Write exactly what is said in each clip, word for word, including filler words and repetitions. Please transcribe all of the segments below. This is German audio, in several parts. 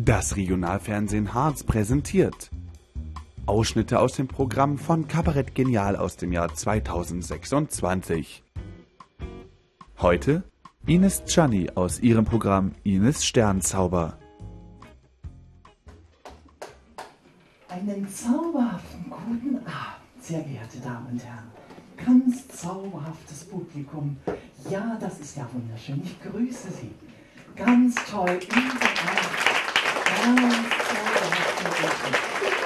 Das Regionalfernsehen Harz präsentiert Ausschnitte aus dem Programm von Kabarett Genial aus dem Jahr zweitausendsechsundzwanzig. Heute Ines Czanny aus ihrem Programm Ines Sternzauber. Einen zauberhaften guten Abend, sehr geehrte Damen und Herren. Ganz zauberhaftes Publikum. Ja, das ist ja wunderschön. Ich grüße Sie. Ganz toll. Überall. Ganz zauberhafte Menschen.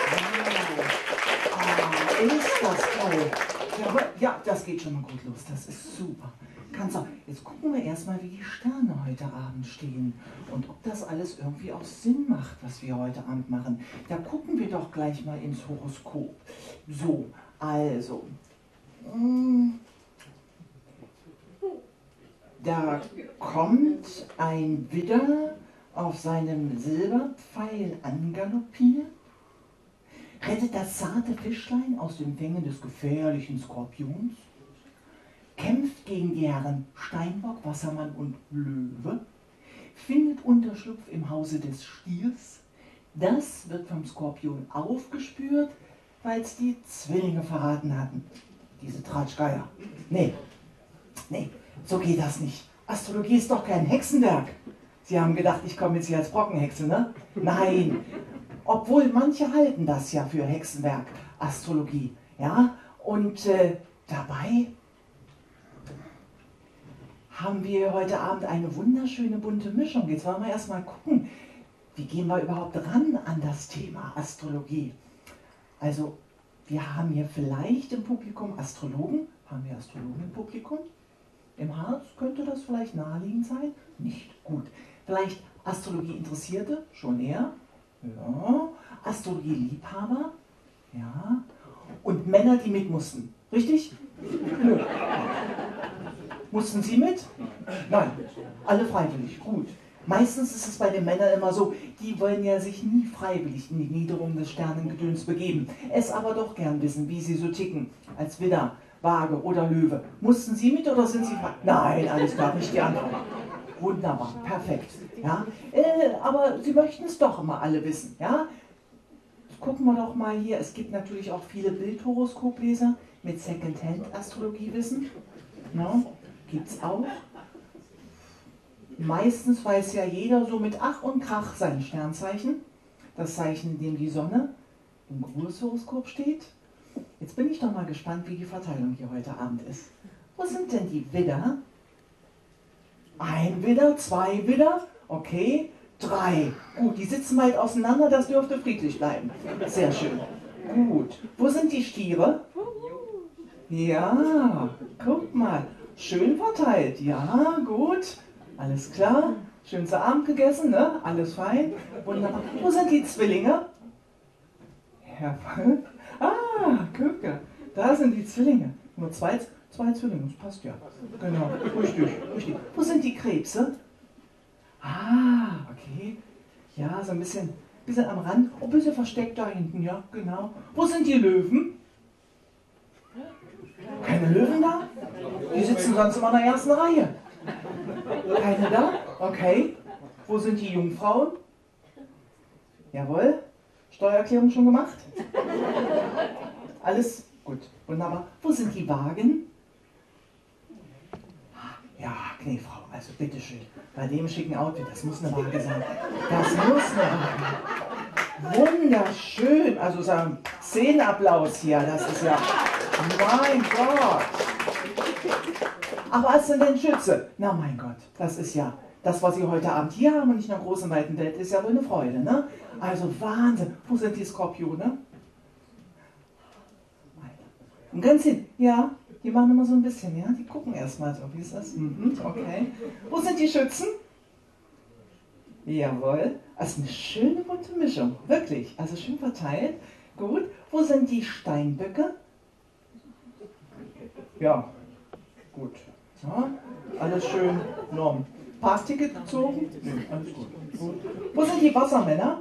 Wow. Ah, ist das toll. Ja, ja, das geht schon mal gut los. Das ist super. Ganz auch. Jetzt gucken wir erstmal, wie die Sterne heute Abend stehen und ob das alles irgendwie auch Sinn macht, was wir heute Abend machen. Da gucken wir doch gleich mal ins Horoskop. So, also. Da kommt ein Widder auf seinem Silberpfeil angaloppiert, rettet das zarte Fischlein aus den Fängen des gefährlichen Skorpions, kämpft gegen die Herren Steinbock, Wassermann und Löwe, findet Unterschlupf im Hause des Stiers. Das wird vom Skorpion aufgespürt, weil es die Zwillinge verraten hatten. Diese Tratschgeier. Nee, nee, so geht das nicht. Astrologie ist doch kein Hexenwerk. Sie haben gedacht, ich komme jetzt hier als Brockenhexe, ne? Nein, obwohl manche halten das ja für Hexenwerk, Astrologie, ja? Und äh, dabei haben wir heute Abend eine wunderschöne bunte Mischung. Jetzt wollen wir erstmal gucken, wie gehen wir überhaupt ran an das Thema Astrologie. Also, wir haben hier vielleicht im Publikum Astrologen. Haben wir Astrologen im Publikum? Im Harz könnte das vielleicht naheliegend sein? Nicht gut. Vielleicht Astrologie-Interessierte? Schon eher? Ja. Astrologie-Liebhaber? Ja. Und Männer, die mit mussten. Richtig? Nö. Mussten Sie mit? Nein. Alle freiwillig. Gut. Meistens ist es bei den Männern immer so, die wollen ja sich nie freiwillig in die Niederung des Sternengedöns begeben, es aber doch gern wissen, wie sie so ticken, als Widder, Waage oder Löwe. Mussten Sie mit oder sind Sie frei? Nein, alles klar, nicht die Antwort. Wunderbar, perfekt. Ja? Äh, aber Sie möchten es doch immer alle wissen. Ja? Gucken wir doch mal hier, es gibt natürlich auch viele Bildhoroskopleser mit Secondhand-Astrologiewissen. Ja? Gibt es auch. Meistens weiß ja jeder so mit Ach und Krach sein Sternzeichen, das Zeichen, in dem die Sonne im Geburtshoroskop steht. Jetzt bin ich doch mal gespannt, wie die Verteilung hier heute Abend ist. Wo sind denn die Widder? Ein Widder, zwei Widder, okay, drei. Gut, die sitzen weit auseinander, das dürfte friedlich bleiben. Sehr schön. Gut. Wo sind die Stiere? Ja, guck mal, schön verteilt. Ja, gut. Alles klar, schön zu Abend gegessen, ne? Alles fein, wunderbar. Wo sind die Zwillinge? Jawohl. Ah, Köpke, da sind die Zwillinge. Nur zwei, zwei Zwillinge, das passt ja. Genau, richtig, richtig. Wo sind die Krebse? Ah, okay. Ja, so ein bisschen, bisschen am Rand, oh, ein bisschen versteckt da hinten, ja, genau. Wo sind die Löwen? Keine Löwen da? Die sitzen sonst immer in der ersten Reihe. Keine da? Okay. Wo sind die Jungfrauen? Jawohl. Steuererklärung schon gemacht? Alles gut. Wunderbar. Wo sind die Wagen? Ja, Kniefrau, also bitteschön. Bei dem schicken Outfit, das muss eine Waage sein. Das muss eine Waage. Wunderschön. Also so ein Szenenapplaus hier. Das ist ja... Mein Gott. Aber was ist denn ein Schütze? Na mein Gott, das ist ja, das, was Sie heute Abend hier haben und nicht in der großen, weiten Welt, ist ja wohl eine Freude, ne? Also Wahnsinn. Wo sind die Skorpione? Und ganz hin, ja, die machen immer so ein bisschen, ja? Die gucken erstmal so, wie ist das? Mhm, okay. Wo sind die Schützen? Jawohl. Also eine schöne bunte Mischung, wirklich. Also schön verteilt. Gut. Wo sind die Steinböcke? Ja, gut. Ja, alles schön norm. Parkticket gezogen? Nee, alles gut. gut. Wo sind die Wassermänner?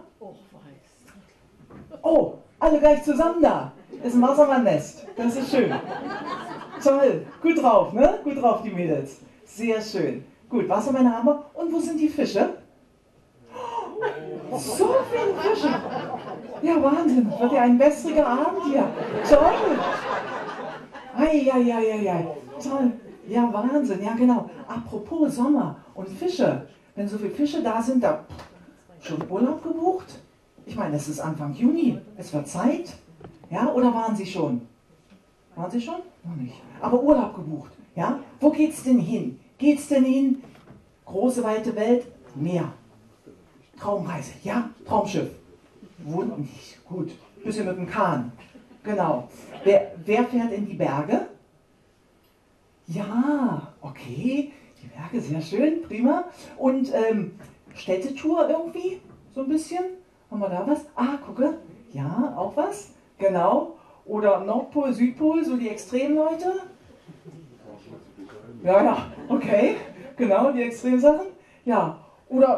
Oh, alle gleich zusammen da. Ist ein Wassermannnest. Das ist schön. Toll. Gut drauf, ne? Gut drauf, die Mädels. Sehr schön. Gut, Wassermänner haben wir. Und wo sind die Fische? So viele Fische. Ja, Wahnsinn. Wird ja ein wässriger Abend hier. Toll. Eieieiei. Toll. Ja, Wahnsinn. Ja, genau. Apropos Sommer und Fische. Wenn so viele Fische da sind, da schon Urlaub gebucht? Ich meine, es ist Anfang Juni. Es wird Zeit. Ja, oder waren Sie schon? Waren Sie schon? Noch nicht. Aber Urlaub gebucht. Ja? Wo geht's denn hin? Geht's denn hin? Große, weite Welt? Meer. Traumreise. Ja? Traumschiff. Wohnt nicht. Gut. Bisschen mit dem Kahn. Genau. Wer, wer fährt in die Berge? Ja, okay. Die Berge, sehr schön. Prima. Und ähm, Städtetour irgendwie? So ein bisschen? Haben wir da was? Ah, gucke. Ja, auch was? Genau. Oder Nordpol, Südpol, so die Extremleute? Ja, ja, okay. Genau, die Extremsachen. Ja. Oder